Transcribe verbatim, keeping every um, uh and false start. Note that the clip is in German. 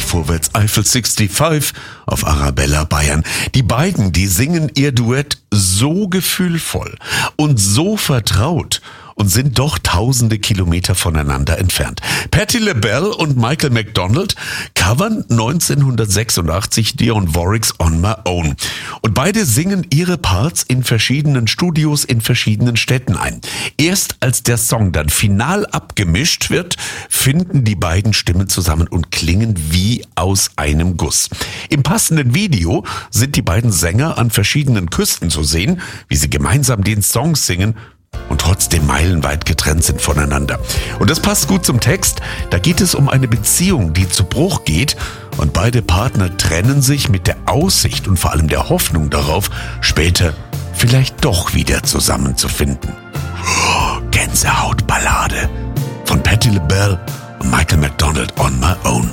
vorwärts Eiffel fünfundsiebzig auf Arabella Bayern. Die beiden, die singen ihr Duett so gefühlvoll und so vertraut und sind doch tausende Kilometer voneinander entfernt. Patti LaBelle und Michael McDonald covern neunzehnhundertsechsundachtzig Dionne Warwicks On My Own. Und beide singen ihre Parts in verschiedenen Studios in verschiedenen Städten ein. Erst als der Song dann final abgemischt wird, finden die beiden Stimmen zusammen und klingen wie aus einem Guss. Im passenden Video sind die beiden Sänger an verschiedenen Küsten zu sehen, wie sie gemeinsam den Song singen und trotzdem meilenweit getrennt sind voneinander. Und das passt gut zum Text. Da geht es um eine Beziehung, die zu Bruch geht und beide Partner trennen sich mit der Aussicht und vor allem der Hoffnung darauf, später vielleicht doch wieder zusammenzufinden. Oh, Gänsehautballade von Patti LaBelle und Michael McDonald, On My